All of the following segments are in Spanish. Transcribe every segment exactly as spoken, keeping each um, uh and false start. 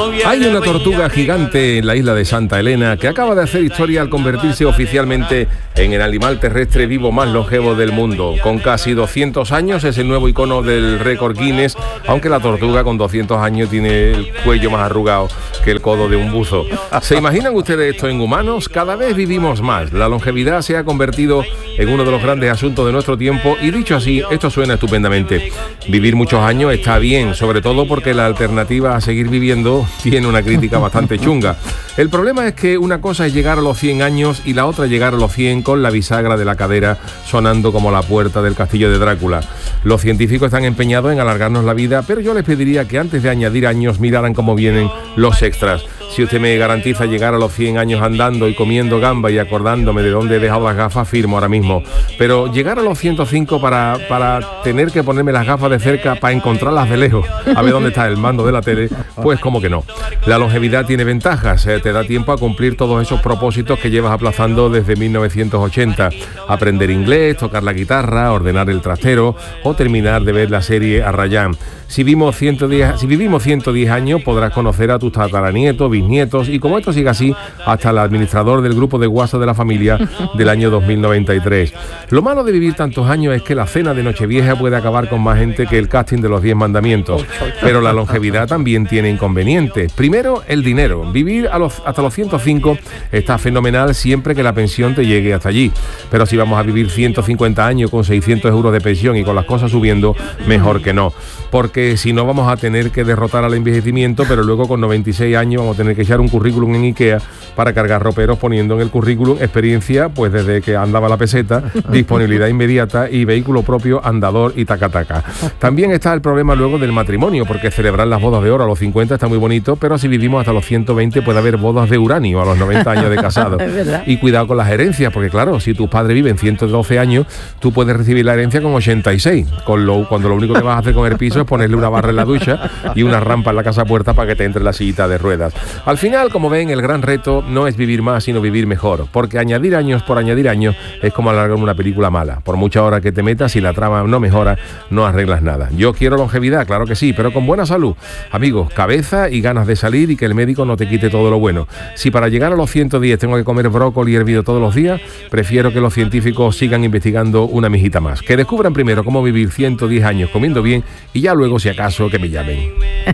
Hay una tortuga gigante en la isla de Santa Elena que acaba de hacer historia al convertirse oficialmente en el animal terrestre vivo más longevo del mundo. Con casi doscientos años es el nuevo icono del récord Guinness, aunque la tortuga con doscientos años tiene el cuello más arrugado que el codo de un buzo. ¿Se imaginan ustedes esto en humanos? Cada vez vivimos más. La longevidad se ha convertido en uno de los grandes asuntos de nuestro tiempo y, dicho así, esto suena estupendamente. Vivir muchos años está bien, sobre todo porque la alternativa a seguir viviendo tiene una crítica bastante chunga. El problema es que una cosa es llegar a los cien años y la otra llegar a los cien con la bisagra de la cadera sonando como la puerta del castillo de Drácula. Los científicos están empeñados en alargarnos la vida, pero yo les pediría que antes de añadir años miraran cómo vienen los extras. Si usted me garantiza llegar a los cien años andando y comiendo gamba y acordándome de dónde he dejado las gafas, firmo ahora mismo. Pero llegar a los ciento cinco para, para tener que ponerme las gafas de cerca para encontrarlas de lejos, a ver dónde está el mando de la tele, pues como que no. La longevidad tiene ventajas, eh, te da tiempo a cumplir todos esos propósitos que llevas aplazando desde mil novecientos ochenta. Aprender inglés, tocar la guitarra, ordenar el trastero o terminar de ver la serie Arrayán. Si vivimos ciento diez, si vivimos ciento diez años, podrás conocer a tus tataranietos, bisnietos y, como esto sigue así, hasta el administrador del grupo de WhatsApp de la familia del año dos mil noventa y tres. Lo malo de vivir tantos años es que la cena de Nochevieja puede acabar con más gente que el casting de los diez mandamientos. Pero la longevidad también tiene inconvenientes. Primero, el dinero. Vivir a los, hasta los ciento cinco está fenomenal siempre que la pensión te llegue hasta allí. Pero si vamos a vivir ciento cincuenta años con seiscientos euros de pensión y con las cosas subiendo, mejor que no. Porque si no vamos a tener que derrotar al envejecimiento, pero luego con noventa y seis años vamos a tener que echar un currículum en IKEA para cargar roperos poniendo en el currículum experiencia pues desde que andaba la peseta, disponibilidad inmediata y vehículo propio, andador y taca-taca. También está el problema luego del matrimonio, porque celebrar las bodas de oro a los cincuenta está muy bonito, pero si vivimos hasta los ciento veinte puede haber bodas de uranio a los noventa años de casado. Y cuidado con las herencias, porque claro, si tus padres viven ciento doce años, tú puedes recibir la herencia con ochenta y seis, con lo, cuando lo único que vas a hacer con el piso es ponerle una barra en la ducha y una rampa en la casa puerta para que te entre la sillita de ruedas. Al final, como ven, el gran reto no es vivir más, sino vivir mejor, porque añadir años por añadir años es como alargar una película mala. Por mucha hora que te metas, si la trama no mejora, no arreglas nada. Yo quiero longevidad, claro que sí, pero con buena salud. Amigos, cabeza y ganas de salir y que el médico no te quite todo lo bueno. Si para llegar a los ciento diez tengo que comer brócoli hervido todos los días, prefiero que los científicos sigan investigando una mijita más. Que descubran primero cómo vivir ciento diez años comiendo bien y ya luego, si acaso, que me llamen.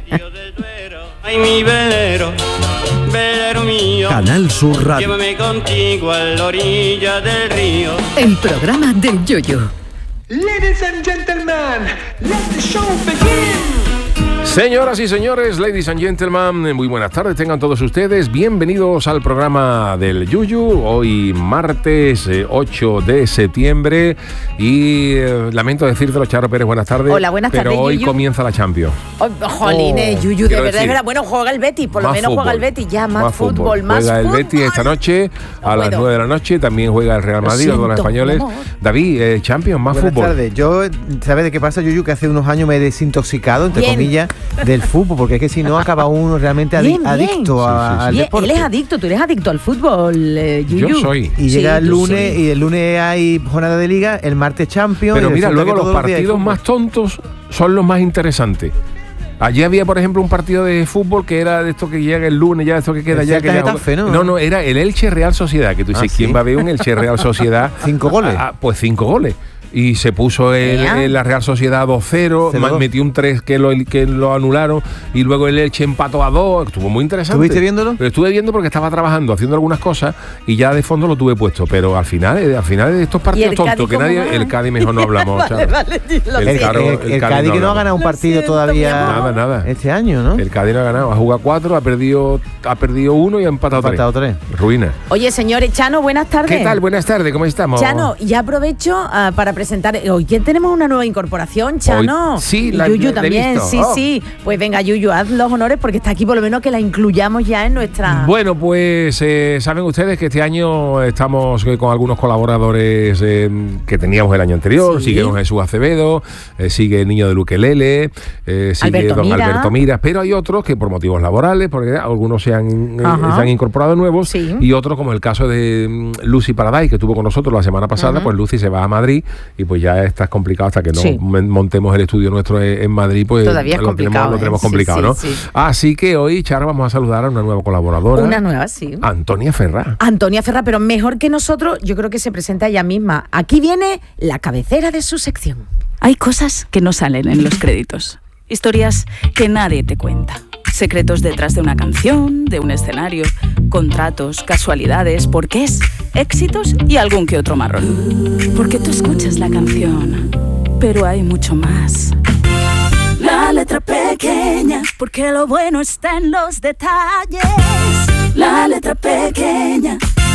Ay, mi velero, velero mío, Canal Sur Radio. llévame contigo a la orilla del río. El programa del Yoyo. Ladies and gentlemen, let the show begin. Señoras y señores, ladies and gentlemen, muy buenas tardes tengan todos ustedes. Bienvenidos al programa del Yuyu. Hoy martes eh, ocho de septiembre y eh, lamento decírtelo, Charo Pérez, buenas tardes. Hola, buenas pero tardes, hoy Yuyu. comienza la Champions. Oh, jolines, Oh, Yuyu, de quiero verdad, decir, es verdad. Bueno, juega el Betis, por lo más menos fútbol, juega el Betis ya, más, más fútbol, fútbol. más Juega fútbol. el Betis esta noche a No las puedo. nueve de la noche, también juega el Real Lo Madrid, los dos siento, españoles. mi amor. David, eh, Champions, más Buenas fútbol. tardes. Yo, ¿sabes de qué pasa, Yuyu? Que hace unos años me he desintoxicado, entre Bien. comillas, del fútbol, porque es que si no acaba uno realmente adi- Bien, bien. adicto a- Sí, sí, sí. al Bien, deporte. él es adicto, tú eres adicto al fútbol, eh, Yuyu. Yo soy. Y llega Sí, el tú lunes sí. y el lunes hay jornada de liga, el martes Champions. Pero y mira, resulta luego que los todos días hay partidos fútbol. más tontos son los más interesantes. Allí había, por ejemplo, un partido de fútbol que era de esto que llega el lunes, ya de esto que queda El ya. Celta Que ya Getafe, ¿no? no, no, era el Elche Real Sociedad, que tú dices, Ah, ¿quién ¿sí? va a ver un Elche Real Sociedad? Cinco goles. Ah, pues cinco goles. Y se puso el, Ea. el- la Real Sociedad dos cero, cero ma- dos. metió un tres que lo, que lo anularon y luego el Elche empató a dos. Estuvo muy interesante. ¿Estuviste viéndolo? Lo estuve viendo porque estaba trabajando, haciendo algunas cosas y ya de fondo lo tuve puesto. Pero al final, eh, al final de estos partidos el tontos Cádiz que cómo nadie, va? el Cádiz mejor no hablamos. Vale, Charo. vale, lo El siento. El, Caro- el- el el Cádiz Cádiz no que no ha hablamos. ganado un Lo partido siento, mi todavía amor. Nada, nada. este año, ¿no? El Cádiz no ha ganado, ha jugado cuatro, ha perdido, ha perdido uno y ha empatado, Empatado tres. tres. Ruina. Oye, señores, Chano, buenas tardes. ¿Qué tal? Buenas tardes, ¿cómo estamos? Chano, ya aprovecho ah, para presentar. Hoy ¿quién tenemos una nueva incorporación, Chano. Hoy- sí, y la- Yuyu la he también, visto. sí, Oh. sí. Pues venga, Yuyu, haz los honores porque está aquí, por lo menos que la incluyamos ya en nuestra. Bueno, pues eh, saben ustedes que este año estamos eh, con algunos colaboradores eh, que teníamos el año anterior. Sí. Sigue don Jesús Acevedo, eh, sigue el niño de Ukelele, eh, sigue Alberto don Mira. Alberto Miras, pero hay otros que por motivos laborales, porque algunos se han, eh, Ajá. se han incorporado nuevos, Sí. y otros como el caso de mm, Lucy Paradise, que estuvo con nosotros la semana pasada. Ujú. Pues Lucy se va a Madrid y pues ya estás complicado hasta que no Sí. montemos el estudio nuestro en, en Madrid, pues Todavía es lo tenemos, complicado, lo tenemos ¿eh? Sí, complicado, sí, ¿no? sí. Así que hoy, Charo, vamos a saludar a una nueva colaboradora. Una nueva, sí. Antonia Ferrá. Antonia Ferrá, pero mejor que nosotros, yo creo que se presenta ella misma. Aquí viene la cabecera de su sección. Hay cosas que no salen en los créditos. Historias que nadie te cuenta. Secretos detrás de una canción, de un escenario, contratos, casualidades, porqués, éxitos y algún que otro marrón. Porque tú escuchas la canción, pero hay mucho más. La letra pequeña, porque lo bueno está en los detalles. La letra pequeña.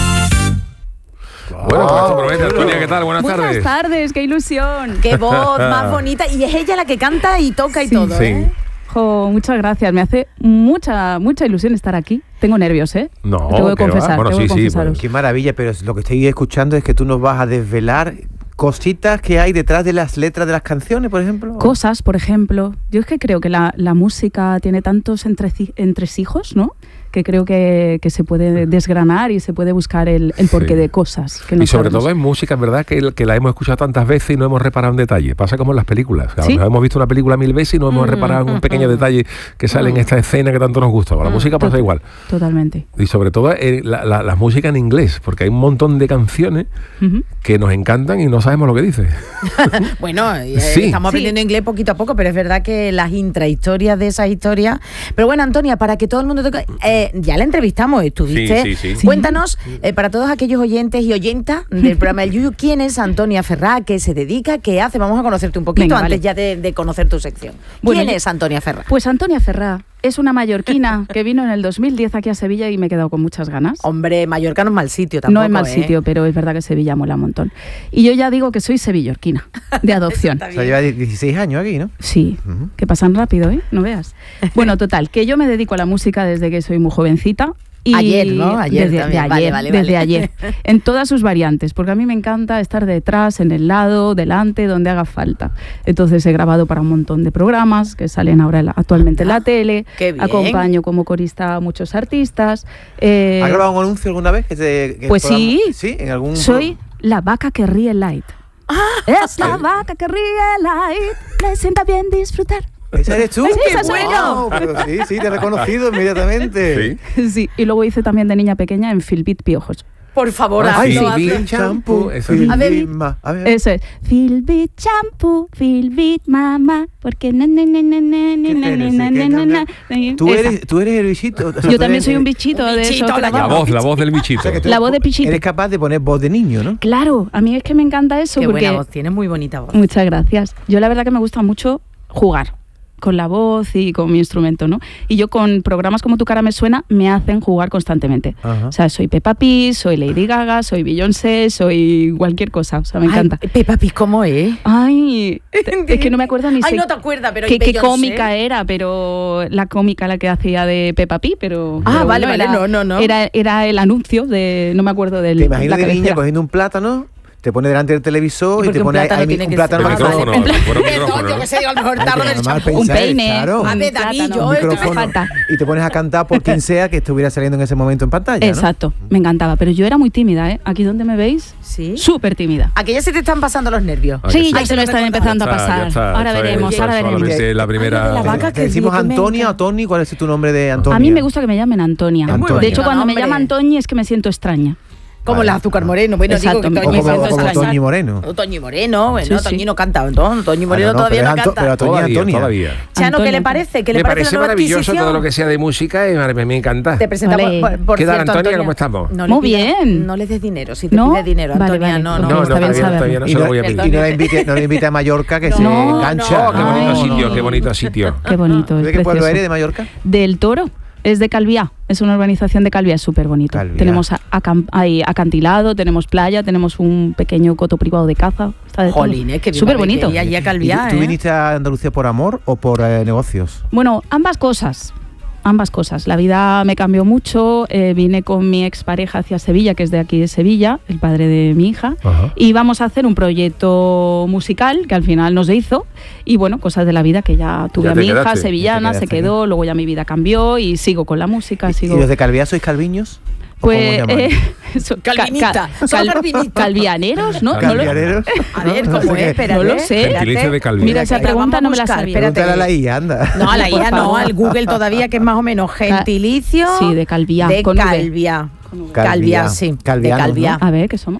Bueno, pues esto promete. Antonia, ¿qué tal? Buenas, Buenas tardes. tardes, qué ilusión. Qué voz más bonita. Y es ella la que canta y toca y Sí. todo, Sí. ¿eh? Jo, muchas gracias, me hace mucha mucha ilusión estar aquí. Tengo nervios, ¿eh? No, tengo que ¿qué va? confesar, Bueno, tengo sí, que sí, confesaros. pues. Qué maravilla, pero lo que estoy escuchando es que tú nos vas a desvelar cositas que hay detrás de las letras de las canciones, por ejemplo. Cosas, por ejemplo. Yo es que creo que la, la música tiene tantos entreci- entresijos, ¿no? Que creo que, que se puede desgranar y se puede buscar el, el porqué Sí. de cosas. Que no Y sobre sabemos. todo en música, es verdad que, que la hemos escuchado tantas veces y no hemos reparado en detalle. Pasa como en las películas. A lo Sí. mejor hemos visto una película mil veces y no hemos Mm, reparado en un mm, pequeño mm. detalle que sale en esta escena que tanto nos gusta. La música pasa Tot- igual. Totalmente. Y sobre todo eh, la, la- la música en inglés, porque hay un montón de canciones Ujú. que nos encantan y no sabemos lo que dice. Bueno, eh, Sí. estamos Sí. aprendiendo inglés poquito a poco, pero es verdad que las intrahistorias de esas historias. Pero bueno, Antonia, para que todo el mundo toque, eh, ya la entrevistamos, estuviste. Sí, sí, sí. Cuéntanos, eh, para todos aquellos oyentes y oyentas del programa El Yuyu, ¿quién es Antonia Ferrá? ¿Qué se dedica? ¿Qué hace? Vamos a conocerte un poquito Venga, antes vale. ya de, de conocer tu sección. Bueno, ¿Quién yo- es Antonia Ferrá? Pues Antonia Ferrá es una mallorquina que vino en el dos mil diez aquí a Sevilla y me he quedado con muchas ganas. Hombre, Mallorca no es mal sitio tampoco. No es mal ¿eh? sitio, pero es verdad que Sevilla mola un montón. Y yo ya digo que soy sevillorquina, de adopción. Está O sea, lleva dieciséis años aquí, ¿no? Sí, Ujú. que pasan rápido, ¿eh? No veas. Bueno, total, que yo me dedico a la música desde que soy muy jovencita. Y Ayer, ¿no? Ayer desde, también. de Vale, ayer, vale, desde vale. ayer, en todas sus variantes, porque a mí me encanta estar detrás, en el lado, delante, donde haga falta. Entonces he grabado para un montón de programas que salen ahora en la- actualmente en la tele. qué bien. Acompaño como corista a muchos artistas. eh, ¿Has grabado un anuncio alguna vez? Que te- que Pues programa- sí. Sí, en algún. Soy la vaca que ríe light. Ah, Es la vaca que ríe light, le sienta bien disfrutar. ¿Esa eres tú? Sí, esa soy Wow, pero sí, sí, te he reconocido inmediatamente. Sí. Sí, y luego hice también de niña pequeña en Filbit Piojos. Por favor, Ah, Ay, sí, hazlo, vi- hazlo. champú, Eso Filbit A ver. ma- a ver. Eso es. Filbit shampoo, Filbit mamá, porque na na na na na na ¿Qué na tienes? na ¿Qué na na cambia? na. Tú Esa. eres, tú eres el bichito. o sea, tú Yo también eres- soy un bichito un de eso. bichito, que la lo La llamo. voz, la voz del o bichito. sea, que tú La voz de bichito. Eres capaz de poner voz de niño, ¿no? Claro, a mí es que me encanta eso Qué porque buena voz, tienes muy bonita voz. muchas gracias. Yo la verdad que me gusta mucho jugar con la voz y con mi instrumento, ¿no? Y yo con programas como Tu cara me suena me hacen jugar constantemente. Ajá. O sea, soy Peppa Pig, soy Lady Gaga, soy Beyoncé, soy cualquier cosa, o sea, me encanta. Ay, Peppa Pig, ¿cómo es? Ay, te- es que no me acuerdo ni Ay, sé no te acuerdas, pero qué, ¿y qué Beyoncé? cómica era, pero la cómica la que hacía de Peppa Pig, pero Ah, pero vale, bueno, vale, era, no, no, no. Era, era el anuncio de, no me acuerdo del. Te imaginas la de niña cabecera. cogiendo un plátano, te pone delante del ¿Y televisor y, por qué te un pone ahí- plátano ahí tiene un que plátano ser? para El micrófono, comer. el Perdón, micrófono, yo ¿no? que sé, a lo mejor Ay, tarro que del normal champú. Un pensar, peine, claro. un A ver, David, plátano, yo Un esto me micrófono falta. y te pones a cantar por quien sea que estuviera saliendo en ese momento en pantalla, ¿no? Exacto, me encantaba, pero yo era muy tímida, ¿eh? Aquí donde me veis, Sí. súper tímida. Aquí ya se te están pasando los nervios. Ah, que Sí, sí. ya Ay, se te me lo están he empezando a Ya está, pasar. ya está, Ahora eso es- veremos, ahora veremos. solamente la primera. Ay, de la vaca. ¿Te decimos que me Antonia encanta. o Tony? ¿Cuál es tu nombre de Antonia? A mí me gusta que me llamen Antonia. Es muy De hecho, bonito cuando me nombre. llaman Toñi es que me siento extraña. Como Vale. la azúcar moreno. Bueno, Exacto, digo que o Toñi como- me como extraña. Toñi Moreno. O Toñi Moreno, bueno, Sí, sí. Toñi no canta, ¿no? Toñi Ah, Moreno no, no, todavía pero no es Anto- canta. pero Antonia, Todavía, Antonia. todavía. Chano, ¿qué Antonia. le parece? ¿Qué le Me parece parece la nueva maravilloso adquisición? todo lo que sea de música y me, me encanta. Te presenta Vale. por, por ¿Qué tal, cierto, Antonia? ¿Cómo estamos? No le Muy pidas- bien. No le des dinero, si te ¿No? pides dinero, Vale, Antonia, vale, no, ok, no. No, no, está bien todavía, saberlo. todavía no Y se lo no, voy a y pedir. no le invite, no le invite a Mallorca que No, se no. engancha. Oh, qué bonito Ah, sitio, no. qué bonito sitio. Qué bonito, es ¿De qué pueblo precioso. eres de Mallorca? Del Toro. Es de Calviá, es una urbanización de Calviá, es súper bonito. Calviá. Tenemos a- acam- hay acantilado, tenemos playa, tenemos un pequeño coto privado de caza. Está de todo. Jolines, que súper bonito. Y allí a ¿Y Calviá, tú, tú ¿eh? viniste a Andalucía por amor o por eh, negocios? Bueno, ambas cosas. Ambas cosas. La vida me cambió mucho. eh, vine con mi expareja hacia Sevilla, que es de aquí de Sevilla, el padre de mi hija. Ajá. Y vamos a hacer un proyecto musical que al final nos hizo. Y bueno, cosas de la vida que ya tuve Ya a te mi hija, quedaste. sevillana, Ya te se quedaste quedó, luego ya mi vida cambió y sigo con la música. ¿Y Sigo... los de Calviá sois calviños? Pues, ¿Cómo llaman? eh, so- ca- Calvinista, ca- son cal- calvinistas. calvianeros, ¿no? No lo- ¿Calvianeros? A ver, No, ¿cómo no sé es? qué. Espérate, No lo sé. espérate. Gentilicio de Calvino. Mira, esa Venga, pregunta vamos a no me la buscar, sabía. espérate. Pregúntale a la I A, anda. No, a la Por I A no, favor. al Google todavía, que es más o menos gentilicio. Sí, de Calviá, De con V. Calviá. Con V. Calviá, sí. De Calvianos, Calviá. A ver, ¿qué somos?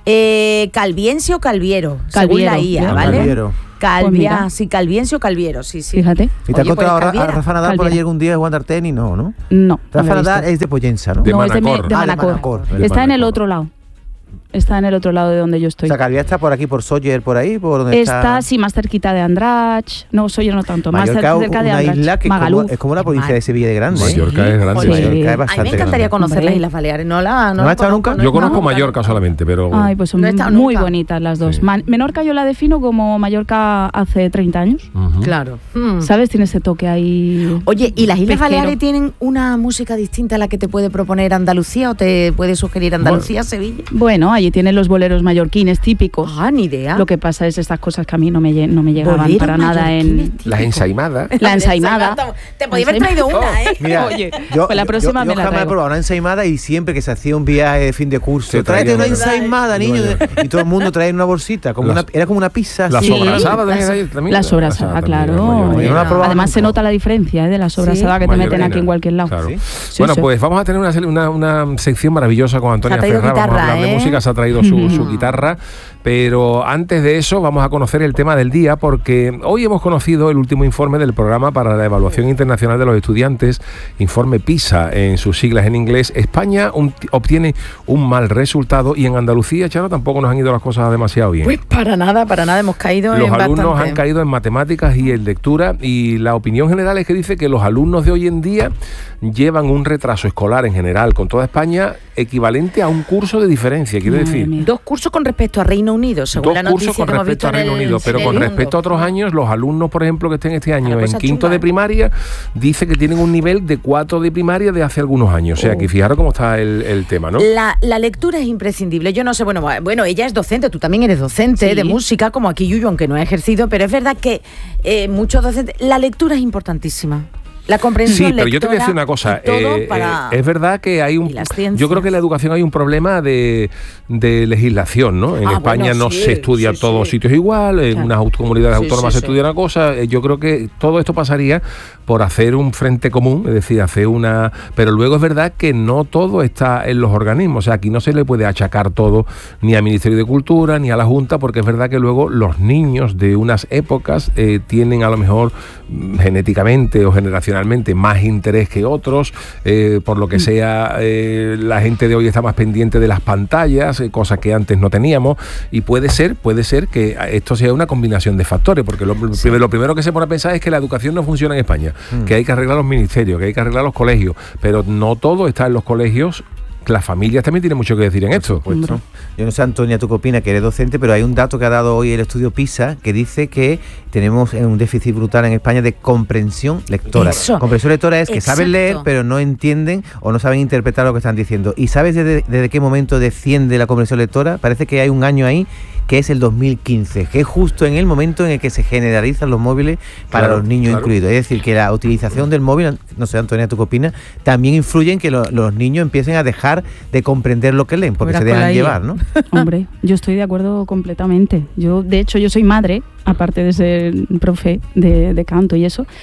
Eh, calviense o calviero, según Calviero, la I A, ya. ¿vale? Calviero. Calviá, Pues mira. sí, calviense o calviero, sí, sí. Fíjate. ¿Y te has Oye, pues, encontrado a Ra- a Calviera. Rafa Nadal por Calviera. allí algún día jugando al tenis? No, ¿no? No. no Rafa lo he Nadal visto. es de Pollensa, ¿no? De No, es de, mi- Manacor. de Ah, de Manacor. Manacor. De Está en el Manacor. otro lado. Está en el otro lado de donde yo O estoy. sea, Calviá está por aquí, por Sóller, por ahí, por donde está... Está, sí, más cerquita de Andrach. No, soy yo no tanto. Más Mallorca, cer- cerca de una Andrach. isla que es como, Magaluf. es como la provincia de Sevilla de grande. ¿eh? Mallorca es grande. Sí, Sí. Mallorca es A mí me bastante A mí me encantaría grande. conocer Hombre. las Islas Baleares. No la, no ¿No la has estado conozco, nunca? no Yo he conozco estado Mallorca nunca. solamente, pero... Ay, pues son No he estado muy nunca. bonitas las dos. Sí. Man- Menorca yo la defino como Mallorca hace treinta años. Ujú. Claro. Mm. ¿Sabes? Tiene ese toque ahí. Oye, ¿y las Islas pesquero. Baleares tienen una música distinta a la que te puede proponer Andalucía o te puede sugerir Andalucía, Sevilla? Bueno, allí tienen los boleros mallorquines típicos. Ah, ni idea. Lo que pasa es estas cosas que a mí no me, lle- no me llegaban Boleros para nada en mallorquines típicos. Las ensaimadas. la ensaimada. Te podía haber traído una, ¿eh? Mira, Oye, yo, pues la yo- próxima yo me la jamás he traigo. probado una ensaimada y siempre que se hacía un viaje de fin de curso, Se tráete traía una una- ensaimada, niño. Yo- Y todo el mundo traía una bolsita, como Las- una, era como una pizza. La así. Sí. sobrasada Las- también. también. La sobrasada, también, claro. Mallorca. Yo no la he probado Además se nunca. nota la diferencia, ¿eh? De la sobrasada que te Mallorquina, meten aquí en cualquier lado. claro. ¿Sí? Sí, Bueno, sí. pues vamos a tener una, una, una sección maravillosa con Antonia Se ha traído Ferrara. Vamos a guitarra, hablar de ¿eh? música, se ha traído su, su guitarra. Pero antes de eso vamos a conocer el tema del día, porque hoy hemos conocido el último informe del Programa para la Evaluación Internacional de los Estudiantes, informe PISA en sus siglas en inglés. España un- obtiene un mal resultado y en Andalucía, Charo, tampoco nos han ido las cosas demasiado bien. Pues para nada, para nada hemos caído Los en alumnos bastante. han caído en matemáticas y en lectura, y la opinión general es que dice que los alumnos de hoy en día llevan un retraso escolar en general con toda España equivalente a un curso de diferencia, quiero Madre decir. mía. Dos cursos con respecto a Reino Unido, según Dos la noticia cursos con que hemos respecto visto a en Reino el- Unido, pero en con el respecto a mundo. otros años, los alumnos, por ejemplo, que estén este año Una en cosa quinto chunga, de ¿eh? primaria, dice que tienen un nivel de cuatro de primaria de hace algunos años. O sea, que fijaros cómo está el, el tema, ¿no? La, la lectura es imprescindible. Yo no sé, bueno, bueno, ella es docente, tú también eres docente Sí. de música, como aquí Yuyu, aunque no he ejercido, pero es verdad que eh, muchos docentes, la lectura es importantísima. La comprensión Sí, pero yo te voy a decir una cosa. y todo eh, para- eh, es verdad que hay un. y las ciencias. Yo creo que en la educación hay un problema de, de legislación, ¿no? En Ah, España bueno, no sí, se estudia en sí, todos sí. sitios igual, en Claro. unas aut- comunidades Sí, autónomas sí, se sí. estudia una cosa. Eh, Yo creo que todo esto pasaría por hacer un frente común, es decir, hacer una. Pero luego es verdad que no todo está en los organismos. O sea, aquí no se le puede achacar todo ni al Ministerio de Cultura ni a la Junta, porque es verdad que luego los niños de unas épocas eh, tienen a lo mejor mm, genéticamente o generacionalmente más interés que otros, eh, por lo que sea, eh, la gente de hoy está más pendiente de las pantallas, eh, cosas que antes no teníamos, y puede ser, puede ser que esto sea una combinación de factores, porque lo, Sí. lo primero que se pone a pensar es que la educación no funciona en España, Mm. que hay que arreglar los ministerios, que hay que arreglar los colegios, pero no todo está en los colegios. Las familias también tienen mucho que decir en esto. Pues, ¿no? Yo no sé, Antonia, tú qué opinas, que eres docente, pero hay un dato que ha dado hoy el estudio PISA que dice que tenemos un déficit brutal en España de comprensión lectora. Eso. Comprensión lectora es que saben Exacto. leer, pero no entienden o no saben interpretar lo que están diciendo. ¿Y sabes desde, desde qué momento desciende la comprensión lectora? Parece que hay un año ahí que es el dos mil quince, que es justo en el momento en el que se generalizan los móviles para Claro, los niños claro. incluidos. Es decir, que la utilización del móvil, no sé, Antonia, ¿tú qué opinas? También influye en que lo- los niños empiecen a dejar de comprender lo que leen, porque Verás se con la dejan I A. llevar, ¿no? Hombre, yo estoy de acuerdo completamente. Yo, de hecho, yo soy madre, aparte de ser profe de, de canto y eso,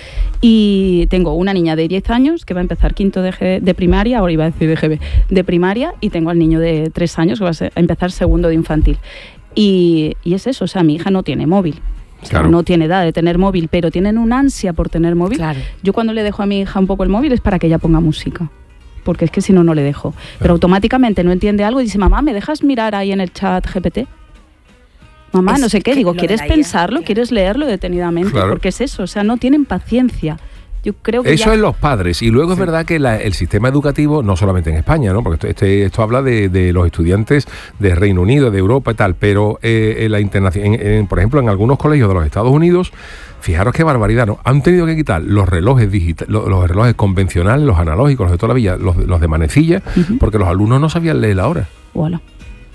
y tengo una niña de diez años que va a empezar quinto de, G- de primaria, ahora iba a decir de G B, de primaria, y tengo al niño de tres años que va a, ser- a empezar segundo de infantil. Y, y es eso, o sea, mi hija no tiene móvil. O sea, Claro. no tiene edad de tener móvil, pero tienen un ansia por tener móvil. Claro. Yo cuando le dejo a mi hija un poco el móvil es para que ella ponga música, porque es que si no, no le dejo. Pero automáticamente no entiende algo y dice, mamá, ¿me dejas mirar ahí en el chat G P T? Mamá, Es no sé qué. que Digo, lo de ¿quieres la I A, pensarlo? claro. ¿Quieres leerlo detenidamente? Claro. Porque es eso, o sea, no tienen paciencia. Yo creo que Eso ya- es los padres. Y luego es verdad que la- el sistema educativo, no solamente en España, ¿no? Porque esto, este- esto habla de, de los estudiantes de Reino Unido, de Europa y tal, pero eh, en la internaci- en- en, por ejemplo, en algunos colegios de los Estados Unidos, fijaros qué barbaridad, ¿no? Han tenido que quitar los relojes digitales, los, los relojes convencionales, los analógicos, los de toda la vida, los, los de manecilla, Ujú. porque los alumnos no sabían leer la hora. Voilà. O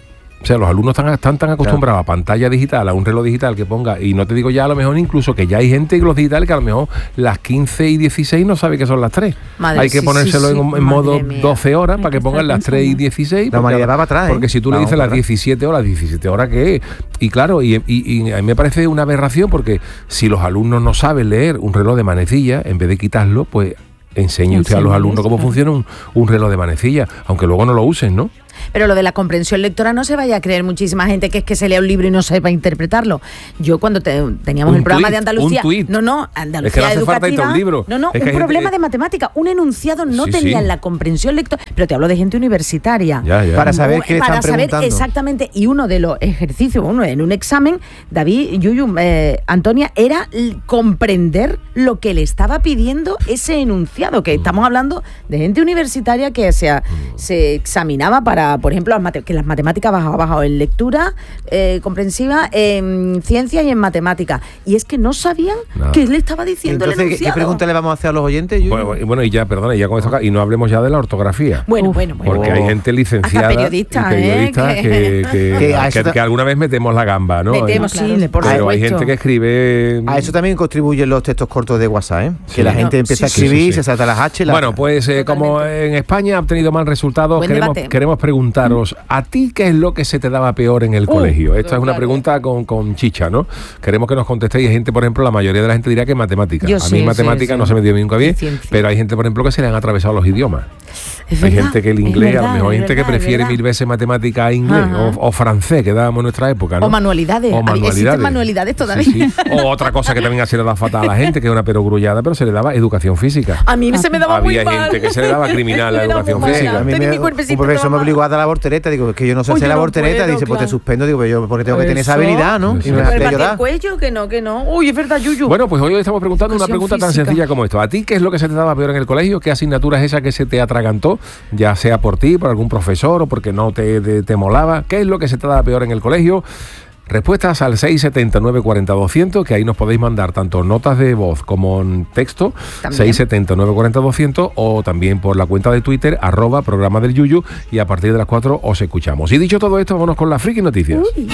O sea, los alumnos están, están tan acostumbrados claro. a pantalla digital, a un reloj digital que ponga, y no te digo ya a lo mejor incluso que ya hay gente en los digitales que a lo mejor las quince y dieciséis no sabe que son las tres. Madre, hay que sí, ponérselo sí, sí. en, en modo mía. doce horas para que pongan las tres y dieciséis. La humanidad va para atrás. Porque ¿eh? si tú le dices las diecisiete horas, diecisiete horas ¿qué es? Y claro, y, y, y a mí me parece una aberración porque si los alumnos no saben leer un reloj de manecilla, en vez de quitarlo, pues enseñe usted a los alumnos cómo funciona un, un reloj de manecilla, aunque luego no lo usen, ¿no? Pero lo de la comprensión lectora no se vaya a creer muchísima gente que es que se lea un libro y no sepa interpretarlo. Yo cuando te, teníamos un el programa tweet, de Andalucía, un tweet. no, no, Andalucía es que no hace educativa, falta un libro. no, no, es un problema gente, de matemática, un enunciado no sí, tenían sí. la comprensión lectora, pero te hablo de gente universitaria. Ya, ya. Para saber qué Para están saber preguntando. exactamente, y uno de los ejercicios, uno en un examen, David, Yuyu, eh, Antonia, era l- comprender lo que le estaba pidiendo ese enunciado, que estamos hablando de gente universitaria que se, se examinaba para, por ejemplo, las mate- que las matemáticas bajado, bajado en lectura eh, comprensiva, en ciencia y en matemática. Y es que no sabían Nada. qué le estaba diciendo Entonces, el ¿qué, enunciado. ¿qué pregunta le vamos a hacer a los oyentes, Yuyu? Bueno, y bueno, y ya, perdona, y ya con esto, y no hablemos ya de la ortografía. Bueno, bueno, bueno. Porque hay gente licenciada Hasta periodistas, y periodistas ¿eh? que, que, Que a que, eso ta- que alguna vez metemos la gamba, ¿no? Metemos, Y- sí, por pero supuesto. hay gente que escribe... A eso también contribuyen los textos cortos de WhatsApp, ¿eh? Sí. Que la No, gente empieza sí, a escribir, sí, sí, sí. se salta las H. La... Bueno, pues eh, como en España ha obtenido mal resultados, Buen queremos, debate. queremos preguntaros, ¿a ti qué es lo que se te daba peor en el Uh, colegio? Esta claro. es una pregunta con, con chicha, ¿no? Queremos que nos contestéis. Hay gente, por ejemplo, la mayoría de la gente dirá que matemática. Yo a sí, mí matemática sí, no sí. se me dio nunca bien, Ciencia. pero hay gente, por ejemplo, que se le han atravesado los idiomas. Es Hay verdad, gente que el es inglés, verdad, a lo mejor hay es gente verdad, que es prefiere verdad. mil veces matemática a inglés o, Ajá. o francés, que dábamos en nuestra época, ¿no? O manualidades. O Había- manualidades. Existen manualidades todavía. Sí, sí. O otra cosa que también se le da fatal a la gente, que es una perogrullada, pero se le daba educación física. A mí se me daba muy Había mal. gente que se le daba criminal la Me daba educación muy mal. física. A mí Tenía me, mi cuerpecito un profesor me todo obligó a dar la voltereta, digo, es que yo no sé Uy, hacer yo la no voltereta, puedo, dice, pues te claro. suspendo, digo, pues yo porque tengo que tener esa Eso. habilidad, ¿no? Sí, Y me sí. hacía El bate llorar. el cuello, que no, que no. Uy, es verdad, Yuyu. Bueno, pues hoy estamos preguntando una Educación pregunta tan física. sencilla como esto. ¿A ti qué es lo que se te daba peor en el colegio? ¿Qué asignatura es esa que se te atragantó? Ya sea por ti, por algún profesor o porque no te, te, te molaba. ¿Qué es lo que se te daba peor en el colegio? Respuestas al seis setenta, nueve cuarenta, doscientos, que ahí nos podéis mandar tanto notas de voz como en texto, También. seis setenta, nueve cuarenta, doscientos, o también por la cuenta de Twitter, arroba programa del Yuyu, y a partir de las cuatro os escuchamos. Y dicho todo esto, vámonos con las friki noticias. Uy.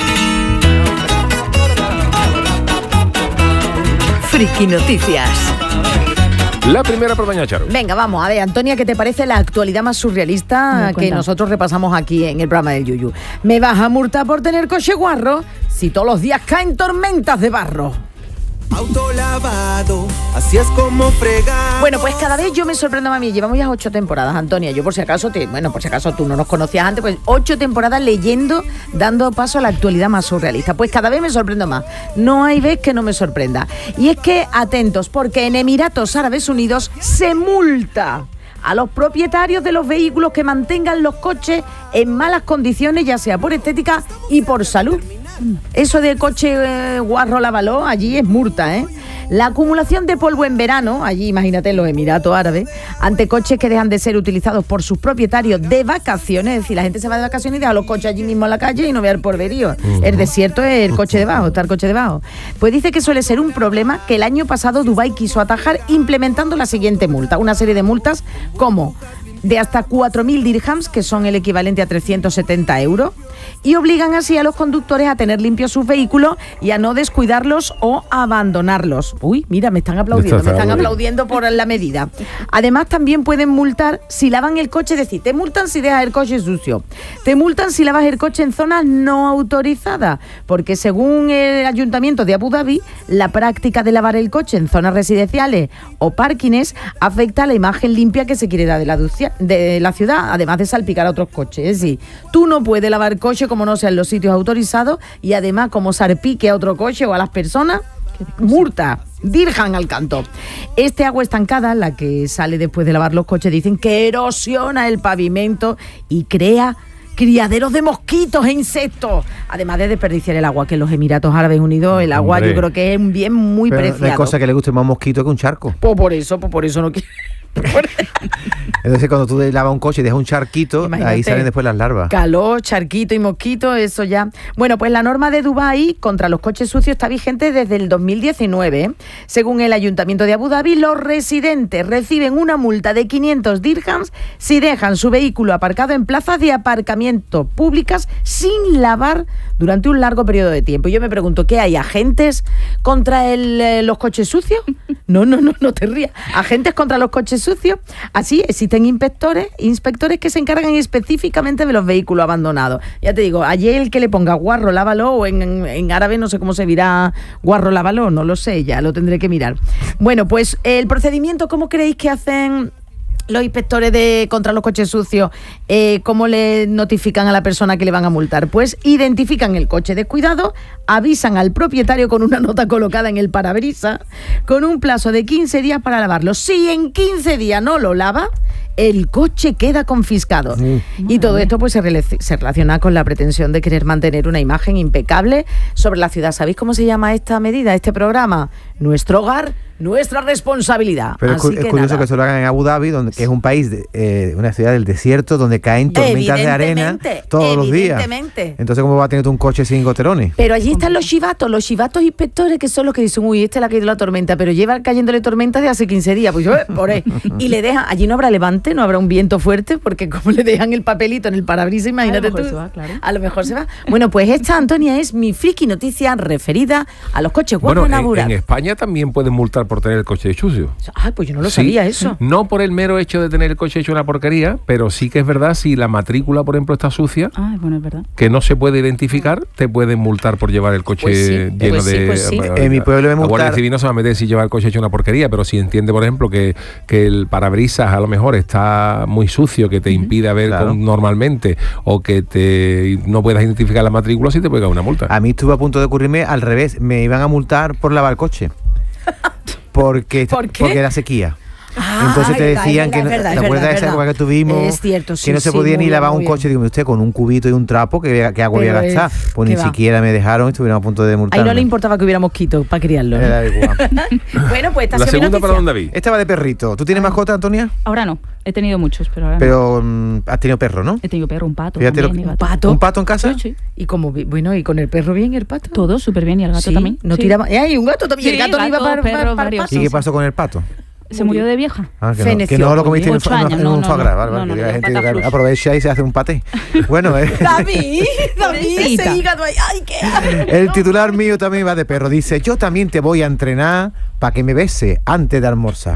Friki Noticias. La primera por Doña Charo. Venga, vamos, a ver, Antonia, ¿qué te parece la actualidad más surrealista Me que cuenta. nosotros repasamos aquí en el programa del Yuyu? ¿Me vas a multar por tener coche guarro si todos los días caen tormentas de barro? Autolavado, así es como fregar. Bueno, pues cada vez yo me sorprendo más a mí. Llevamos ya ocho temporadas, Antonia. Yo por si acaso, te, bueno, por si acaso tú no nos conocías antes, pues ocho temporadas leyendo, dando paso a la actualidad más surrealista. Pues cada vez me sorprendo más. No hay vez que no me sorprenda. Y es que, atentos, porque en Emiratos Árabes Unidos se multa a los propietarios de los vehículos que mantengan los coches en malas condiciones, ya sea por estética y por salud. Eso de coche eh, guarro lávalo, allí es multa, ¿eh? La acumulación de polvo en verano, allí imagínate en los Emiratos Árabes, ante coches que dejan de ser utilizados por sus propietarios de vacaciones, es decir, la gente se va de vacaciones y deja los coches allí mismo en la calle y no ve el porverío. Uh-huh. El desierto es el coche debajo, está el coche debajo. Pues dice que suele ser un problema que el año pasado Dubái quiso atajar implementando la siguiente multa, una serie de multas como de hasta cuatro mil dirhams, que son el equivalente a trescientos setenta euros, y obligan así a los conductores a tener limpios sus vehículos y a no descuidarlos o abandonarlos. Uy, mira, me están aplaudiendo, me están aplaudiendo por la medida. Además, también pueden multar si lavan el coche, es decir, te multan si dejas el coche sucio, te multan si lavas el coche en zonas no autorizadas, porque según el Ayuntamiento de Abu Dhabi, la práctica de lavar el coche en zonas residenciales o parkings afecta a la imagen limpia que se quiere dar de la, de la ciudad, además de salpicar a otros coches. Es decir, tú no puedes lavar coche como no sea en los sitios autorizados y además como salpique a otro coche o a las personas, multa, dirham al canto. Este agua estancada, la que sale después de lavar los coches, dicen que erosiona el pavimento y crea criaderos de mosquitos e insectos, además de desperdiciar el agua, que en los Emiratos Árabes Unidos el agua, hombre, yo creo que es un bien muy Pero preciado. no hay cosa que le guste más un mosquito que un charco. Pues por eso, pues por eso no quiero. Entonces cuando tú lavas un coche y dejas un charquito, Imagínate. ahí salen después las larvas. Calor, charquito y mosquito, eso ya. Bueno, pues la norma de Dubái contra los coches sucios está vigente desde el dos mil diecinueve. ¿eh? Según el Ayuntamiento de Abu Dhabi, los residentes reciben una multa de quinientos dirhams si dejan su vehículo aparcado en plazas de aparcamiento públicas sin lavar durante un largo periodo de tiempo. Y yo me pregunto, ¿qué hay? ¿Agentes contra el, eh, los coches sucios? No, no, no, no te rías. ¿Agentes contra los coches sucios? Así existen inspectores, inspectores que se encargan específicamente de los vehículos abandonados. Ya te digo, ayer el que le ponga guarro, lávalo, o en, en, en árabe no sé cómo se dirá guarro, lávalo, no lo sé, ya lo tendré que mirar. Bueno, pues el procedimiento, ¿cómo creéis que hacen los inspectores de contra los coches sucios? Eh, ¿Cómo le notifican a la persona que le van a multar? Pues identifican el coche descuidado, avisan al propietario con una nota colocada en el parabrisas, con un plazo de quince días para lavarlo. Si en quince días no lo lava, el coche queda confiscado. Sí. Y todo esto pues se, rele- se relaciona con la pretensión de querer mantener una imagen impecable sobre la ciudad. ¿Sabéis cómo se llama esta medida, este programa? Nuestro hogar, nuestra responsabilidad. Pero es, cu- es curioso nada. que se lo hagan en Abu Dhabi, donde, que es un país, de, eh, una ciudad del desierto, donde caen tormentas de arena todos los días. Entonces, ¿cómo va a tener tú un coche sin goterones? Pero allí están los chivatos, los chivatos inspectores, que son los que dicen, uy, este le ha caído la tormenta, pero lleva cayéndole tormentas de hace quince días. Pues yo, por ahí. Y le dejan, allí no habrá levante, no habrá un viento fuerte, porque como le dejan el papelito en el parabrisas, imagínate a lo mejor tú. Se va, claro. A lo mejor se va. Bueno, pues esta, Antonia, es mi friki noticia referida a los coches guapos bueno, en Abu Dhabi. En España también pueden multar por tener el coche de sucio. Ay, pues yo no lo Sí, sabía eso. No por el mero hecho de tener el coche hecho una porquería, pero sí que es verdad, si la matrícula, por ejemplo, está sucia, Ay, bueno, es verdad. que no se puede identificar, te pueden multar por llevar el coche Pues sí, lleno pues sí, de... pues sí. En mi pueblo me La Guardia multar- Civil no se va a meter si lleva el coche hecho una porquería, pero si entiende, por ejemplo, que, que el parabrisas a lo mejor está muy sucio, que te impide ver Claro. con- normalmente, o que te no puedas identificar la matrícula, sí te puede caer una multa. A mí estuvo a punto de ocurrirme al revés, me iban a multar por lavar el coche. Porque, ¿Por qué? porque era sequía. Ah, Entonces te verdad, decían es que, verdad, no, es ¿te verdad, acuerdas de es esa verdad. época que tuvimos? Es cierto, sí, que no se sí, podía muy ni bien, lavar muy un bien. coche. Digo, usted con un cubito y un trapo, ¿qué, qué agua voy a Pero gastar? es- Pues ¿qué ni va? siquiera me dejaron y estuvieron a punto de Ahí multarme. no le importaba que hubiera mosquitos para criarlo, ¿no? Era igual. Bueno, pues esta La ha sido mi segunda para noticia. don David. Esta va de perrito. ¿Tú tienes mascota, Antonia? Ahora no. He tenido muchos, pero ahora no. Pero mm, has tenido perro, ¿no? He tenido perro, un pato. Fíjate lo también, que- y gato. ¿Pato? ¿Un pato en casa? Sí, sí. Y como, vi- bueno, y con el perro bien, el pato. Todo súper bien y el gato Sí, también. No Sí. tiraba. Eh, hay un gato también. Sí, el gato, no iba gato, para, perro, para, para el varios. paso. ¿Y qué pasó con el pato? Se murió de vieja. Ah, que, no, Feneció, que no lo muy comiste en, bien. un- en Ocho un- en años, un no, foie no, gras, no, vale, no, vale, no, que hay no, gente pata que flush. aprovecha y se hace un paté. Bueno, eh, David, David, ese Pobrecita. hígado ahí. Ay, qué. el titular mío también va de perro. Dice, yo también te voy a entrenar para que me bese antes de almorzar.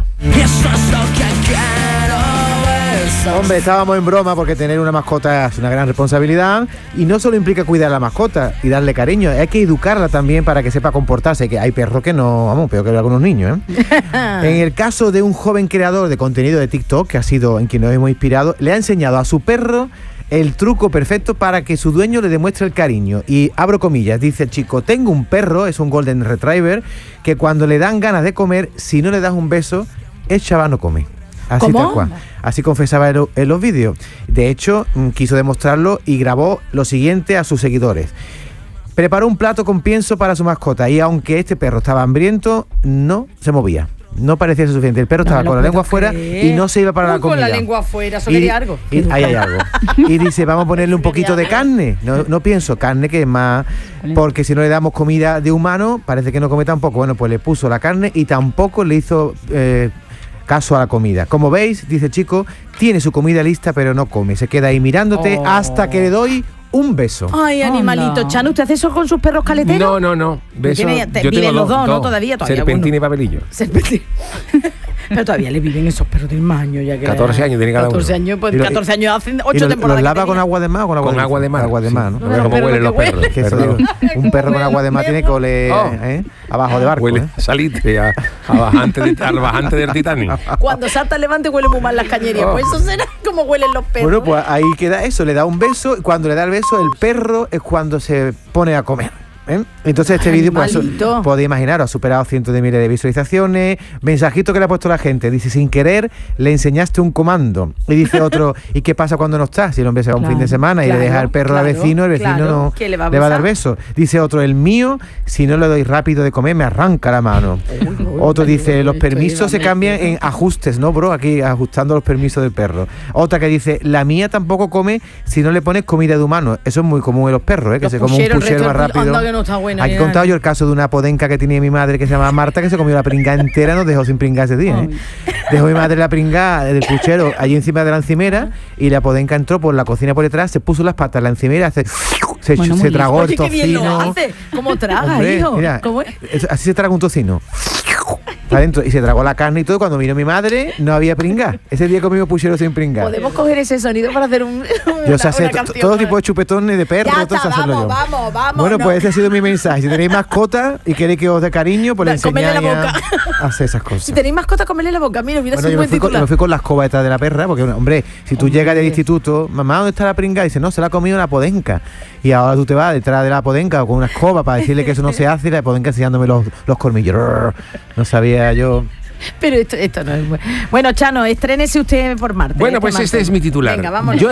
Hombre, estábamos en broma porque tener una mascota es una gran responsabilidad y no solo implica cuidar a la mascota y darle cariño, hay que educarla también para que sepa comportarse, que hay perros que no, vamos, peor que algunos niños, ¿eh? En el caso de un joven creador de contenido de TikTok, que ha sido en quien nos hemos inspirado, le ha enseñado a su perro el truco perfecto para que su dueño le demuestre el cariño. Y abro comillas, dice el chico, tengo un perro, es un Golden Retriever, que cuando le dan ganas de comer, si no le das un beso, el chaval no come. Así ¿Cómo? tal cual. Así confesaba en, en los vídeos. De hecho, mm, quiso demostrarlo y grabó lo siguiente a sus seguidores. Preparó un plato con pienso para su mascota y aunque este perro estaba hambriento, no se movía. No parecía suficiente. El perro No estaba me lo con la puedo lengua afuera creer. y no se iba para la Uh, con comida. la lengua afuera, eso Y- quería algo. y- ahí hay algo. Y dice, vamos a ponerle un poquito de carne. No, no pienso, carne que es más... Porque si no le damos comida de humano, parece que no come tampoco. Bueno, pues le puso la carne y tampoco le hizo... eh, caso a la comida. Como veis, dice el chico, tiene su comida lista pero no come. Se queda ahí mirándote Oh. hasta que le doy un beso. Ay, animalito. Anda. Chano, ¿usted hace eso con sus perros caleteros? No, no, no. Beso, tiene- te- yo tengo viven los dos, ¿no? Todavía, todavía Serpentina uno. y papelillo. Serpentina. Pero todavía le viven esos perros del maño. Ya que catorce años tiene cada uno. catorce años, pues Y lo- catorce años hacen ¿Y ocho lo- temporadas. ¿Los que lava tenía. con agua de mar o con agua Con de agua de mar. Agua de sí. mar, ¿no? A ver cómo Pero huelen los que huele. perros. Que eso Perdón. digo, un perro con agua de mar tiene que oler Oh. ¿eh? abajo de barco. Huele ¿eh? a salitre, a, a bajante, de, al bajante del Titanic. Cuando salta el levante huele muy mal las cañerías. Oh. Pues eso será como huelen los perros. Bueno, pues ahí queda eso, le da un beso y cuando le da el beso el perro es cuando se pone a comer. ¿eh? Entonces este vídeo, pues, Malito. podéis imaginar, ha superado cientos de miles de visualizaciones. Mensajito que le ha puesto la gente. Dice, sin querer, le enseñaste un comando. Y dice otro, ¿y qué pasa cuando no estás? Si el hombre se va un Claro, fin de semana y claro, le deja el perro claro, al vecino, el vecino claro. no ¿Qué le va a le va a dar pasar? besos. Dice otro, el mío, si no le doy rápido de comer, me arranca la mano. Otro dice, los permisos se cambian en ajustes, ¿no, bro? Aquí ajustando los permisos del perro. Otra que dice, la mía tampoco come si no le pones comida de humano. Eso es muy común en los perros, ¿eh? Que Los se come un pucheros, el puchero resto más del pu- rápido. anda que no está buena, Aquí he ni contado nada. yo el caso de una podenca que tenía mi madre que se llamaba Marta, que se comió la pringa entera, nos dejó sin pringar ese día, ¿eh? Dejó mi madre la pringa del puchero allí encima de la encimera y la podenca entró por la cocina por detrás, se puso las patas en la encimera, se, se, Bueno, se muy tragó Oye, el qué bien lo tocino. hace. ¿Cómo traga, Hombre, hijo? mira, ¿Cómo es? eso- así se traga un tocino. Para adentro, y se tragó la carne y todo. Cuando vino mi madre, no había pringa. Ese día comimos puchero sin pringa. Podemos coger ese sonido para hacer un, una, Yo sé hacer una to- canción. todo tipo de chupetones de perro, Ya todo está, sé hacerlo vamos, yo. vamos, vamos. Bueno, no. pues ese ha sido mi mensaje. Si tenéis mascota y queréis que os dé cariño, pues le Da- comerle enseñáis la a boca. a hacer esas cosas. Si tenéis mascota, comerle la boca. Mira, mira, Bueno, es yo un me buen fui, con, titular. me fui con la escoba detrás de la perra, porque, hombre, si tú Hombre. llegas del instituto, mamá, ¿dónde está la pringa? Y dice, no, se la ha comido la podenca. Y ahora tú te vas detrás de la podenca con una escoba para decirle que eso no se hace y la podenca enseñándome los, los colmillos. No sabía yo. Pero esto, esto no es bueno. Bueno, Chano, estrénese usted por Marte. Bueno, este pues este martes. es mi titular. Venga, vámonos. Yo